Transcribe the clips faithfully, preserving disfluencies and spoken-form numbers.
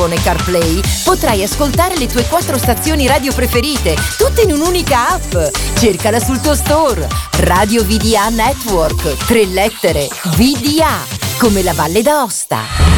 iPhone e CarPlay potrai ascoltare le tue quattro stazioni radio preferite, tutte in un'unica app. Cercala sul tuo store. Radio V D A Network, tre lettere, V D A, come la Valle d'Aosta.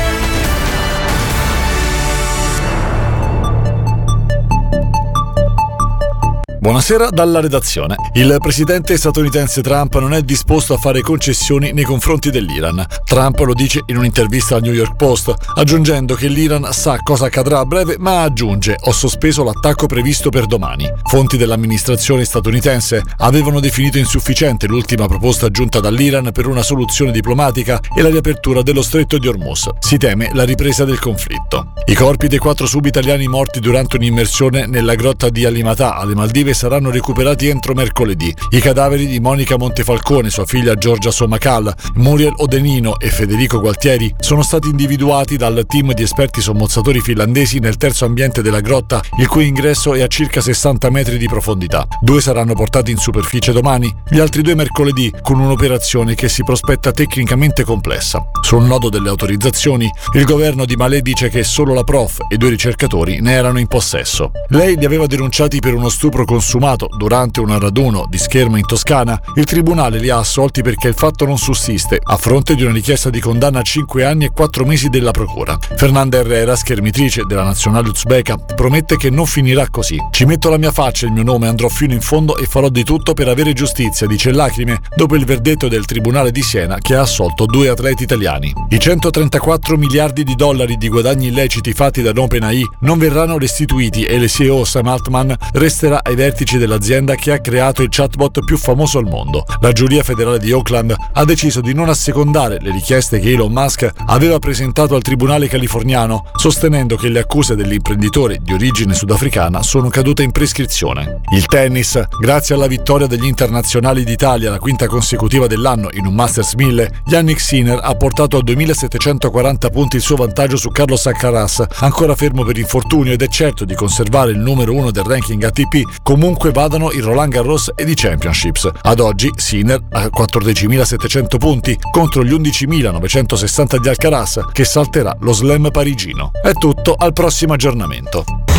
Buonasera dalla redazione. Il presidente statunitense Trump non è disposto a fare concessioni nei confronti dell'Iran. Trump lo dice in un'intervista al New York Post, aggiungendo che l'Iran sa cosa accadrà a breve, ma aggiunge: ho sospeso l'attacco previsto per domani. Fonti dell'amministrazione statunitense avevano definito insufficiente l'ultima proposta giunta dall'Iran per una soluzione diplomatica e la riapertura dello stretto di Hormuz. Si teme la ripresa del conflitto. I corpi dei quattro sub-italiani morti durante un'immersione nella grotta di Alimatà, alle Maldive, saranno recuperati entro mercoledì. I cadaveri di Monica Montefalcone, sua figlia Giorgia Somacal, Muriel Odenino e Federico Gualtieri sono stati individuati dal team di esperti sommozzatori finlandesi nel terzo ambiente della grotta, il cui ingresso è a circa sessanta metri di profondità. Due saranno portati in superficie domani, gli altri due mercoledì, con un'operazione che si prospetta tecnicamente complessa. Sul nodo delle autorizzazioni, il governo di Malé dice che solo la prof e due ricercatori ne erano in possesso. Lei li aveva denunciati per uno stupro consumato durante un raduno di scherma in Toscana. Il tribunale li ha assolti perché il fatto non sussiste, a fronte di una richiesta di condanna a cinque anni e quattro mesi della procura. Fernanda Herrera, schermitrice della nazionale uzbeka, promette che non finirà così. Ci metto la mia faccia e il mio nome, andrò fino in fondo e farò di tutto per avere giustizia, dice lacrime dopo il verdetto del tribunale di Siena che ha assolto due atleti italiani. I centotrentaquattro miliardi di dollari di guadagni illeciti fatti da OpenAI non verranno restituiti e il C E O Sam Altman resterà ai vertici dell'azienda che ha creato il chatbot più famoso al mondo. La giuria federale di Oakland ha deciso di non assecondare le richieste che Elon Musk aveva presentato al tribunale californiano, sostenendo che le accuse dell'imprenditore di origine sudafricana sono cadute in prescrizione. Il tennis, grazie alla vittoria degli internazionali d'Italia, la quinta consecutiva dell'anno in un Masters mille, Jannik Sinner ha portato a duemilasettecentoquaranta punti il suo vantaggio su Carlos Alcaraz, ancora fermo per infortunio, ed è certo di conservare il numero uno del ranking A T P, comunque vadano i Roland Garros ed i Championships. Ad oggi Sinner ha quattordicimilasettecento punti contro gli undicimilanovecentosessanta di Alcaraz, che salterà lo slam parigino. È tutto, al prossimo aggiornamento.